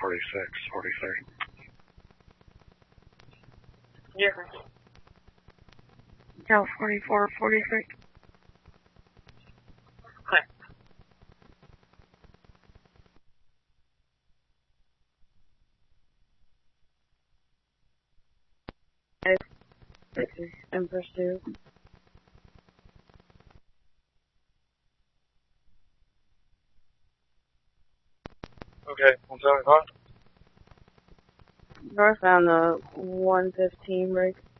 46, 43. Yeah. Cal 44, 46. This is in pursuit. Okay, 175. Northbound the 115 break.